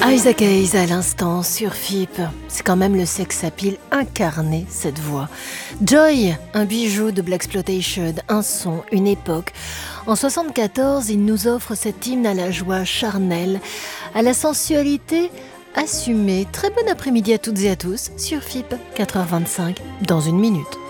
Isaac Hayes à l'instant sur FIP. C'est quand même le sex appeal incarné, cette voix. Joy, un bijou de Blaxploitation, un son, une époque. En 74, il nous offre cet hymne à la joie charnelle, à la sensualité assumée. Très bon après-midi à toutes et à tous sur FIP, 4h25, dans une minute.